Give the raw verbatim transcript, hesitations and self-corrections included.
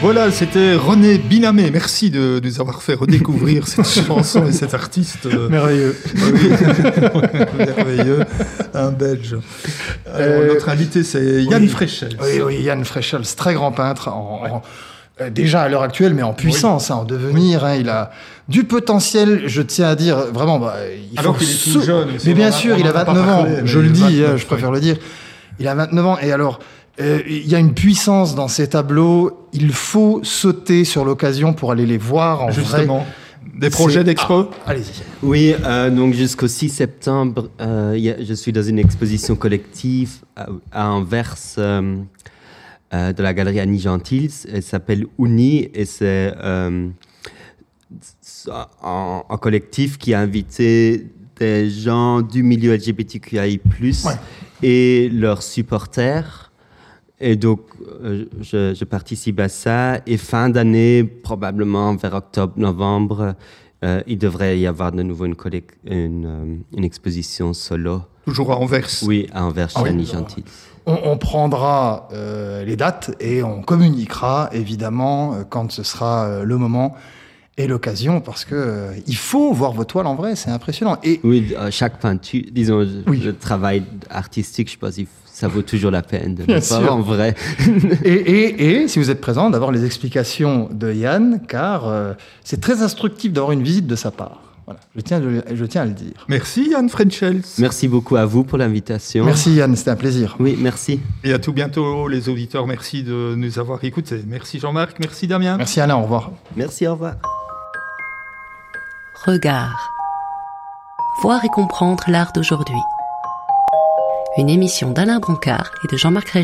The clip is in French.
Voilà, c'était René Binamé. Merci de, de nous avoir fait redécouvrir cette chanson et cet artiste. Euh, merveilleux. Oui, merveilleux. Un Belge. Alors, euh, notre invité, c'est Jan oui, Freischels. Oui, oui, Jan Freischels, très grand peintre, en, ouais. en, euh, déjà à l'heure actuelle, mais en puissance, oui. hein, en devenir. Oui. Hein, il a du potentiel, je tiens à dire, vraiment. Bah, il Alors faut qu'il est tout jeune. Mais bien sûr, il a vingt-neuf ans, je le dis, vingt-neuf, je préfère oui. le dire. Il a vingt-neuf ans, et alors... Euh, il y a une puissance dans ces tableaux. Il faut sauter sur l'occasion pour aller les voir en Justement. vrai. Des projets d'expo. Ah, allez-y. Oui, euh, donc jusqu'au six septembre, euh, y a, je suis dans une exposition collective à, à Anvers euh, euh, de la galerie Annie Gentils. Elle s'appelle Uni et c'est euh, un, un collectif qui a invité des gens du milieu L G B T Q I plus, ouais. et leurs supporters. Et donc, euh, je, je participe à ça. Et fin d'année, probablement vers octobre, novembre, euh, il devrait y avoir de nouveau une, collect- une, euh, une exposition solo. Toujours à Anvers. Oui, à Anvers, chez ah, Annie oui, Gentils. On, on prendra euh, les dates et on communiquera, évidemment, euh, quand ce sera euh, le moment et l'occasion, parce que euh, il faut voir vos toiles en vrai, c'est impressionnant. Et oui, euh, chaque peinture, disons, oui. le travail artistique, je pense, il faut ça vaut toujours la peine de le voir en vrai. et, et, et, si vous êtes présent, d'avoir les explications de Jan, car euh, c'est très instructif d'avoir une visite de sa part. Voilà, je tiens, je, je tiens à le dire. Merci Jan Freischels. Merci beaucoup à vous pour l'invitation. Merci Jan, c'était un plaisir. Oui, merci. Et à tout bientôt les auditeurs, merci de nous avoir écoutés. Merci Jean-Marc, merci Damien. Merci Alain, au revoir. Merci, au revoir. Regard. Voir et comprendre l'art d'aujourd'hui. Une émission d'Alain Brancard et de Jean-Marc Régis.